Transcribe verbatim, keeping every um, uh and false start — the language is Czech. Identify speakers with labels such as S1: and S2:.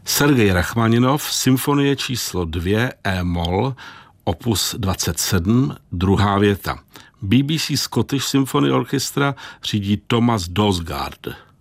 S1: Sergej Rachmaninov, symfonie číslo dvě, E-moll, opus dvacet sedm, druhá věta. B B C Scottish Symphony Orchestra řídí Thomas Dosgaard.